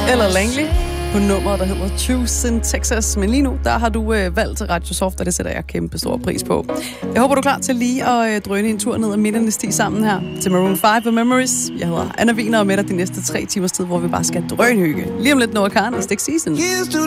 eller Langley på nummeret, der hedder Choose in Texas. Men lige nu, der har du valgt til Radio Soft, og det sætter jeg kæmpe stor pris på. Jeg håber, du er klar til lige at drøne en tur ned ad midternes sti sammen her til Maroon 5 og Memories. Jeg hedder Anna Wiener og med dig de næste 3 timers tid, hvor vi bare skal drønhygge. Lige om lidt Noah Kahan og Stick Season. Here's to